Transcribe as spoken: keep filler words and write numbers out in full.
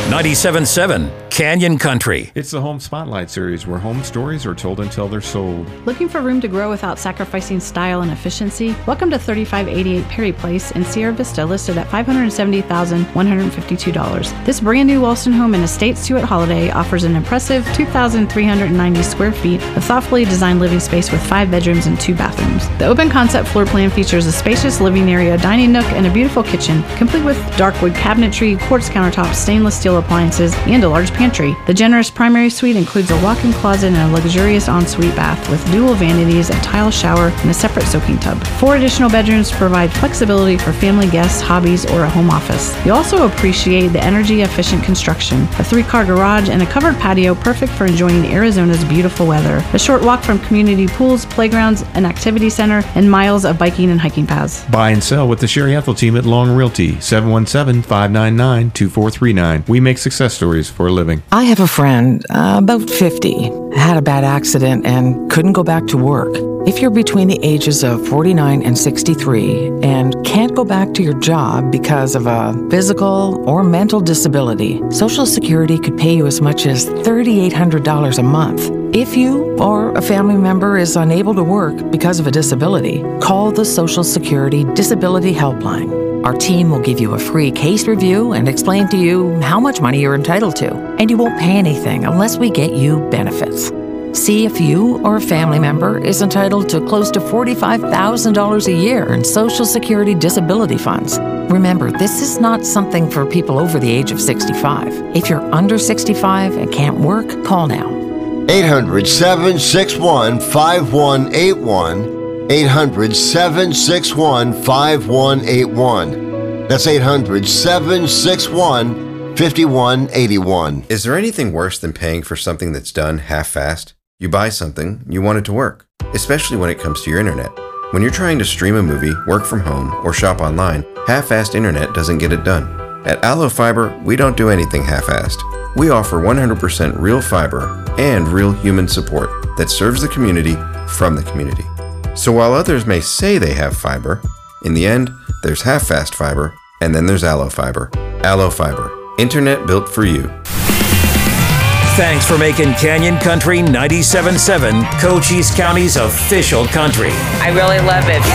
ninety-seven point seven Canyon Country. It's the Home Spotlight Series, where home stories are told until they're sold. Looking for room to grow without sacrificing style and efficiency? Welcome to thirty-five eighty-eight Perry Place in Sierra Vista, listed at five hundred seventy thousand one hundred fifty-two dollars. This brand new Walston home in Estates Stewart Holiday offers an impressive two thousand three hundred ninety square feet of thoughtfully designed living space with five bedrooms and two bathrooms. The open concept floor plan features a spacious living area, dining nook, and a beautiful kitchen, complete with dark wood cabinetry, quartz countertops, stainless steel appliances, and a large pantry. The generous primary suite includes a walk-in closet and a luxurious ensuite bath with dual vanities, a tile shower, and a separate soaking tub. Four additional bedrooms provide flexibility for family guests, hobbies, or a home office. You also appreciate the energy-efficient construction, a three-car garage, and a covered patio perfect for enjoying Arizona's beautiful weather. A short walk from community pools, playgrounds, an activity center, and miles of biking and hiking paths. Buy and sell with the Sherry Ethel team at Long Realty, seven one seven, five nine nine, two four three nine. We make success stories for a living. I have a friend, uh, about fifty, had a bad accident and couldn't go back to work. If you're between the ages of forty-nine and sixty-three and can't go back to your job because of a physical or mental disability, Social Security could pay you as much as three thousand eight hundred dollars a month. If you or a family member is unable to work because of a disability, call the Social Security Disability Helpline. Our team will give you a free case review and explain to you how much money you're entitled to, and you won't pay anything unless we get you benefits. See if you or a family member is entitled to close to forty-five thousand dollars a year in Social Security disability funds. Remember, this is not something for people over the age of sixty-five. If you're under sixty-five and can't work, call now. eight hundred, seven six one, five one eight one. eight hundred, seven six one, five one eight one. That's eight hundred, seven six one, five one eight one. Is there anything worse than paying for something that's done half-assed? You buy something, you want it to work, especially when it comes to your internet. When you're trying to stream a movie, work from home, or shop online, half-assed internet doesn't get it done. At Allo Fiber, we don't do anything half-assed. We offer one hundred percent real fiber and real human support that serves the community from the community. So while others may say they have fiber, in the end, there's half-fast fiber, and then there's Allo Fiber. Allo Fiber, internet built for you. Thanks for making Canyon Country ninety-seven point seven Cochise County's official country. I really love it.